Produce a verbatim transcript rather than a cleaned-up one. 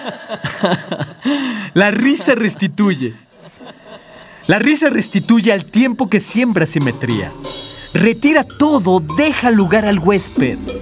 La risa restituye. La risa restituye al tiempo que siembra simetría. Retira todo, deja lugar al huésped.